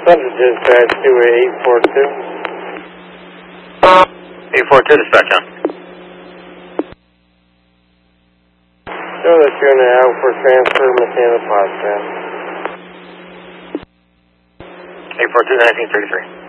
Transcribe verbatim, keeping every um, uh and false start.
Central Dispatch, two eight four two. eight four two, dispatch on. Show that you're in the out for transfer, mechanical Potsdam. eight four two, nineteen thirty-three.